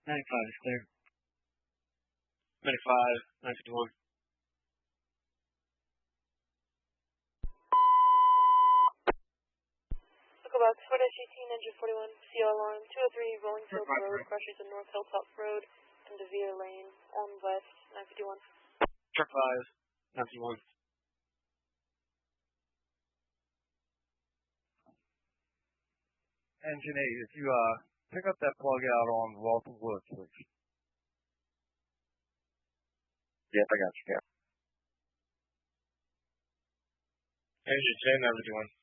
95 is clear. Medic 5, 951. Box 4-18, engine 41, CL alarm, 203 Rollingfield Road, crashes in North Hilltop Road and DeVere Lane, on west, 951. Truck 5, 951. Engine 8, if you pick up that plug out on Walton Woods, please. Yep, I got you, Cap. Engine 10, 951.